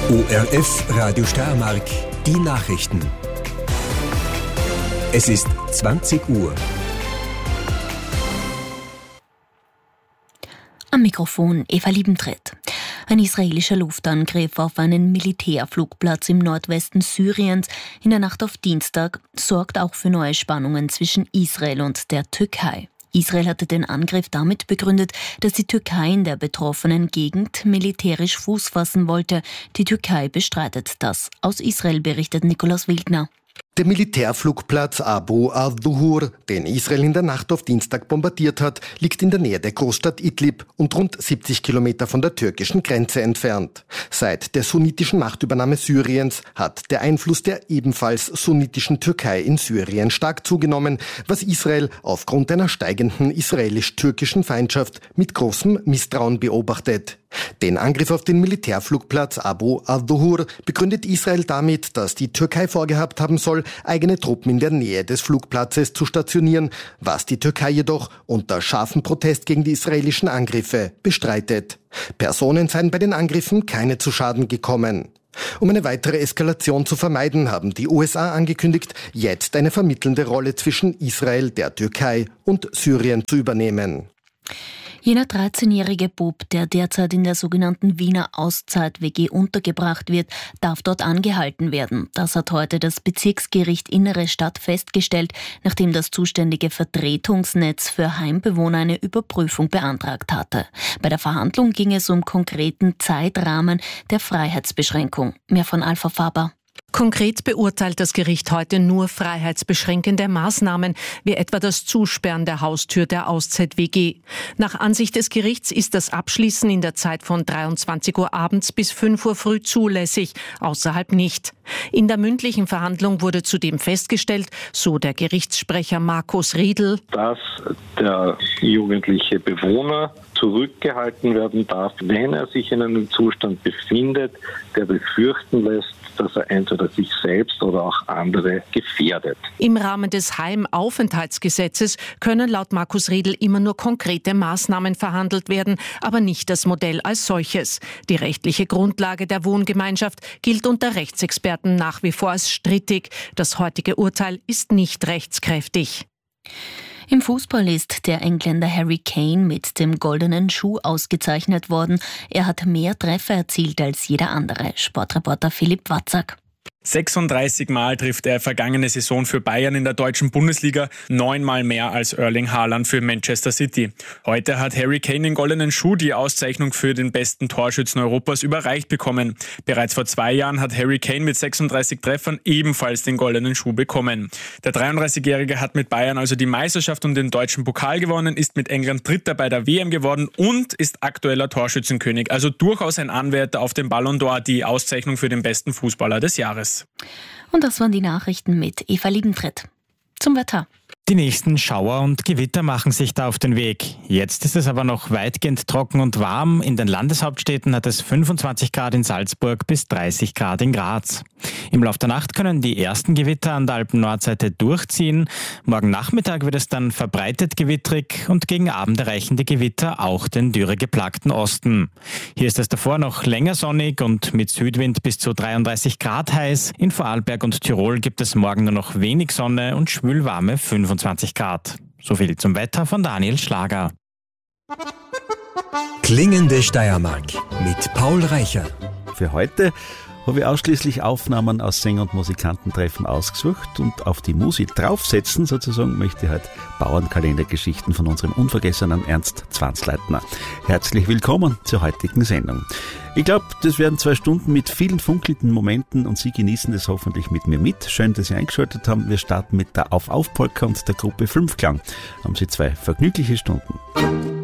ORF Radio Steiermark, die Nachrichten. Es ist 20 Uhr. Am Mikrofon Eva Liebentritt. Ein israelischer Luftangriff auf einen Militärflugplatz im Nordwesten Syriens in der Nacht auf Dienstag sorgt auch für neue Spannungen zwischen Israel und der Türkei. Israel hatte den Angriff damit begründet, dass die Türkei in der betroffenen Gegend militärisch Fuß fassen wollte. Die Türkei bestreitet das. Aus Israel berichtet Nikolaus Wildner. Der Militärflugplatz Abu al-Dhuhr, den Israel in der Nacht auf Dienstag bombardiert hat, liegt in der Nähe der Großstadt Idlib und rund 70 Kilometer von der türkischen Grenze entfernt. Seit der sunnitischen Machtübernahme Syriens hat der Einfluss der ebenfalls sunnitischen Türkei in Syrien stark zugenommen, was Israel aufgrund einer steigenden israelisch-türkischen Feindschaft mit großem Misstrauen beobachtet. Den Angriff auf den Militärflugplatz Abu al-Dhuhr begründet Israel damit, dass die Türkei vorgehabt haben soll, eigene Truppen in der Nähe des Flugplatzes zu stationieren, was die Türkei jedoch unter scharfem Protest gegen die israelischen Angriffe bestreitet. Personen seien bei den Angriffen keine zu Schaden gekommen. Um eine weitere Eskalation zu vermeiden, haben die USA angekündigt, jetzt eine vermittelnde Rolle zwischen Israel, der Türkei und Syrien zu übernehmen. Jener 13-jährige Bub, der derzeit in der sogenannten Wiener Auszeit-WG untergebracht wird, darf dort angehalten werden. Das hat heute das Bezirksgericht Innere Stadt festgestellt, nachdem das zuständige Vertretungsnetz für Heimbewohner eine Überprüfung beantragt hatte. Bei der Verhandlung ging es um konkreten Zeitrahmen der Freiheitsbeschränkung. Mehr von Alpha Faber. Konkret beurteilt das Gericht heute nur freiheitsbeschränkende Maßnahmen, wie etwa das Zusperren der Haustür der Auszeit-WG. Nach Ansicht des Gerichts ist das Abschließen in der Zeit von 23 Uhr abends bis 5 Uhr früh zulässig, außerhalb nicht. In der mündlichen Verhandlung wurde zudem festgestellt, so der Gerichtssprecher Markus Riedl, dass der jugendliche Bewohner zurückgehalten werden darf, wenn er sich in einem Zustand befindet, der befürchten lässt, dass er entweder sich selbst oder auch andere gefährdet. Im Rahmen des Heimaufenthaltsgesetzes können laut Markus Riedl immer nur konkrete Maßnahmen verhandelt werden, aber nicht das Modell als solches. Die rechtliche Grundlage der Wohngemeinschaft gilt unter Rechtsexperten nach wie vor als strittig. Das heutige Urteil ist nicht rechtskräftig. Im Fußball ist der Engländer Harry Kane mit dem goldenen Schuh ausgezeichnet worden. Er hat mehr Treffer erzielt als jeder andere. Sportreporter Philipp Watzak. 36 Mal trifft er vergangene Saison für Bayern in der deutschen Bundesliga, 9 Mal mehr als Erling Haaland für Manchester City. Heute hat Harry Kane den goldenen Schuh, die Auszeichnung für den besten Torschützen Europas, überreicht bekommen. Bereits vor 2 Jahren hat Harry Kane mit 36 Treffern ebenfalls den goldenen Schuh bekommen. Der 33-Jährige hat mit Bayern also die Meisterschaft und den deutschen Pokal gewonnen, ist mit England Dritter bei der WM geworden und ist aktueller Torschützenkönig. Also durchaus ein Anwärter auf den Ballon d'Or, die Auszeichnung für den besten Fußballer des Jahres. Und das waren die Nachrichten mit Eva Liebentritt. Zum Wetter. Die nächsten Schauer und Gewitter machen sich da auf den Weg. Jetzt ist es aber noch weitgehend trocken und warm. In den Landeshauptstädten hat es 25 Grad in Salzburg bis 30 Grad in Graz. Im Laufe der Nacht können die ersten Gewitter an der Alpen-Nordseite durchziehen. Morgen Nachmittag wird es dann verbreitet gewittrig und gegen Abend erreichen die Gewitter auch den dürregeplagten Osten. Hier ist es davor noch länger sonnig und mit Südwind bis zu 33 Grad heiß. In Vorarlberg und Tirol gibt es morgen nur noch wenig Sonne und schwülwarme 25 Grad. So viel zum Wetter von Daniel Schlager. Klingende Steiermark mit Paul Reicher. Für heute habe ich ausschließlich Aufnahmen aus Sänger- und Musikantentreffen ausgesucht und auf die Musik draufsetzen, sozusagen, möchte ich halt Bauernkalendergeschichten von unserem unvergessenen Ernst Zwanzleitner. Herzlich willkommen zur heutigen Sendung. Ich glaube, das werden 2 Stunden mit vielen funkelnden Momenten und Sie genießen das hoffentlich mit mir mit. Schön, dass Sie eingeschaltet haben. Wir starten mit der Auf-Auf-Polka und der Gruppe Fünfklang. Haben Sie 2 vergnügliche Stunden.